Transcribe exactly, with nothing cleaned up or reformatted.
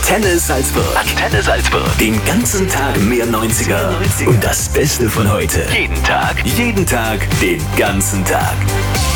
Antenne Salzburg. Antenne Salzburg. Den ganzen Tag mehr neunziger. Und das Beste von heute. Jeden Tag. Jeden Tag. Den ganzen Tag.